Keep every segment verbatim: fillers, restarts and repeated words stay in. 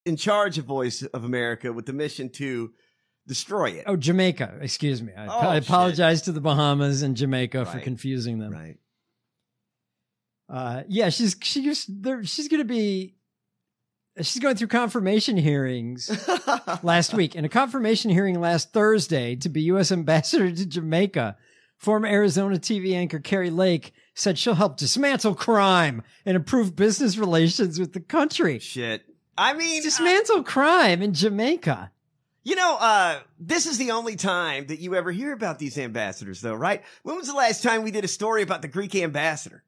in charge of Voice of America with the mission to destroy it. Oh, Jamaica. Excuse me. I, Oh, I apologize shit. to the Bahamas and Jamaica Right. for confusing them. Right. Uh, yeah, she's she's there. She's going to be. She's going through confirmation hearings last week. In a confirmation hearing last Thursday to be U S ambassador to Jamaica, former Arizona T V anchor Carrie Lake said she'll help dismantle crime and improve business relations with the country. Shit. I mean, dismantle I, crime in Jamaica. You know, uh, this is the only time that you ever hear about these ambassadors, though, right? When was the last time we did a story about the Greek ambassador?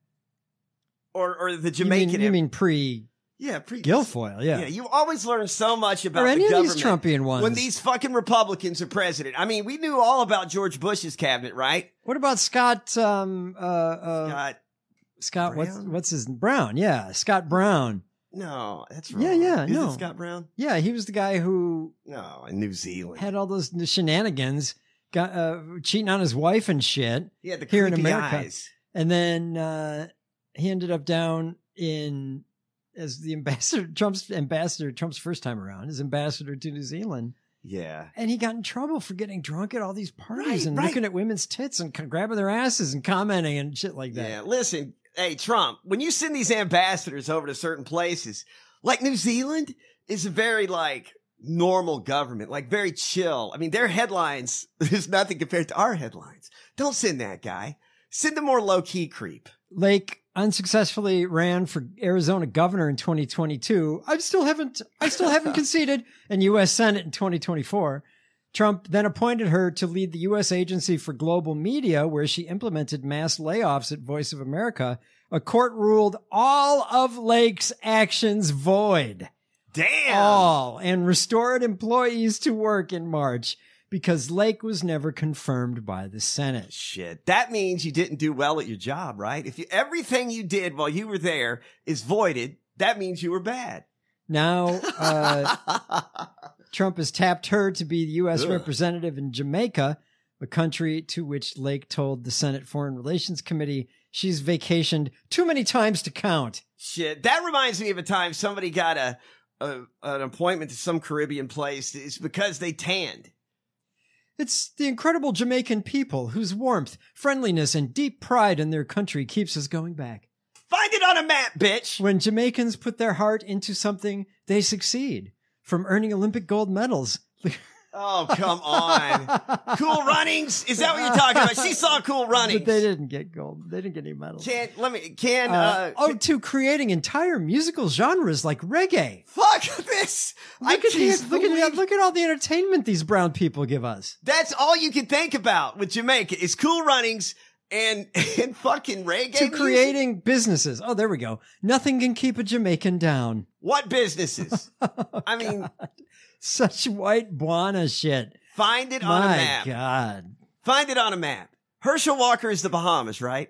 Or or the Jamaican? You mean, you mean pre... Yeah, pre Guilfoyle, yeah. Yeah, you always learn so much about or any the of government these Trumpian ones. when these fucking Republicans are president. I mean, we knew all about George Bush's cabinet, right? What about Scott? Um, uh, uh, Scott. Scott. What's Brown? what's his Brown? Yeah, Scott Brown. No, that's wrong. Yeah, yeah, Is no. it Scott Brown? Yeah, he was the guy who No, in New Zealand. had all those shenanigans, got uh, cheating on his wife and shit. He had the here in creepy America, eyes. and then uh, he ended up down in as the ambassador, Trump's ambassador, Trump's first time around, as ambassador to New Zealand. Yeah. And he got in trouble for getting drunk at all these parties Right, and right. looking at women's tits and c- grabbing their asses and commenting and shit like that. Yeah, listen, hey, Trump, when you send these ambassadors over to certain places, like New Zealand is a very, like, normal government, like very chill. I mean, their headlines is nothing compared to our headlines. Don't send that guy. Send a more low-key creep. Lake unsuccessfully ran for Arizona governor in twenty twenty-two. I still haven't, I still haven't conceded in U S Senate in twenty twenty-four. Trump then appointed her to lead the U S Agency for Global Media, where she implemented mass layoffs at Voice of America. A court ruled all of Lake's actions void. Damn. All, and restored employees to work in March because Lake was never confirmed by the Senate. Shit. That means you didn't do well at your job, right? If you, everything you did while you were there is voided, that means you were bad. Now, uh, Trump has tapped her to be the U S Ugh. representative in Jamaica, a country to which Lake told the Senate Foreign Relations Committee she's vacationed too many times to count. Shit. That reminds me of a time somebody got a, a an appointment to some Caribbean place. It's because they tanned. It's the incredible Jamaican people whose warmth, friendliness, and deep pride in their country keeps us going back. Find it on a map, bitch. When Jamaicans put their heart into something, they succeed. From earning Olympic gold medals. Oh, come on. Cool Runnings? Is that what you're talking about? She saw Cool Runnings. But they didn't get gold. They didn't get any medals. Can, let me, can, uh, Uh, oh, to creating entire musical genres like reggae. fuck this. I Look at can't these. Look at believe- look at all the entertainment these brown people give us. That's all you can think about with Jamaica is Cool Runnings and, and fucking reggae To music? creating businesses. Oh, there we go. Nothing can keep a Jamaican down. What businesses? I mean, Such white Buana shit. find it on My a map. God. Find it on a map. Herschel Walker is the Bahamas, right?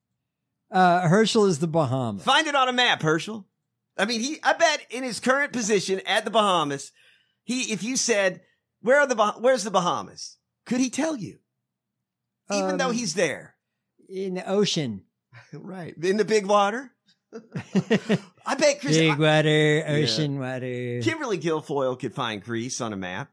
Uh, Herschel is the Bahamas. Find it on a map, Herschel. I mean, he, I bet in his current position at the Bahamas, he, if you said, where are the, Bah- where's the Bahamas? Could he tell you? Even Um, though he's there. In the ocean. Right. In the big water. I bet Chris, Big I- water, ocean water. Kimberly Guilfoyle could find Greece on a map.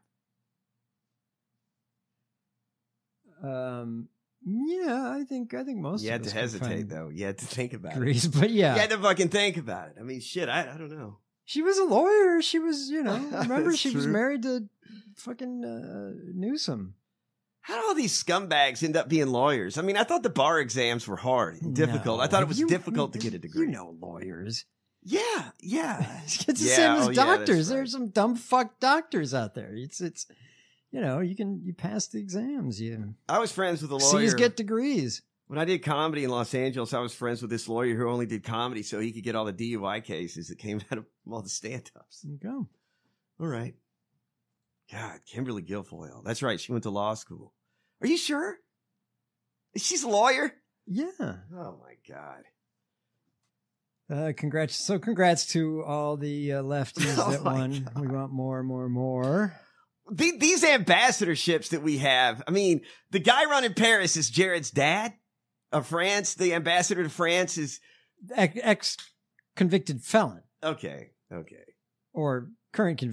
Um, yeah, I think, I think most You of had us to could hesitate find though. You had to think about Greece, it. but yeah. You had to fucking think about it. I mean, shit, I, I don't know. She was a lawyer. She was, you know, remember That's she was true. married to fucking uh, Newsom. How do all these scumbags end up being lawyers? I mean, I thought the bar exams were hard and difficult. No. I thought it was You- difficult to get a degree. You know lawyers. Yeah, yeah. It's the Yeah, same as oh, yeah, that's doctors. right. There's some dumb fuck doctors out there. It's, it's, you know, you can, you pass the exams. You I was friends with a lawyer. C's get degrees. When I did comedy in Los Angeles, I was friends with this lawyer who only did comedy so he could get all the D U I cases that came out of all the stand-ups. There you go. All right. God, Kimberly Guilfoyle. That's right. She went to law school. Are you sure? She's a lawyer? Yeah. Oh, my God. Uh, congrats. So congrats to all the uh, lefties Oh that my won. God. We want more, more, more. The- These ambassadorships that we have, I mean, the guy running Paris is Jared's dad of France. The ambassador to France is, Ex- Ex-convicted felon. okay, okay. or current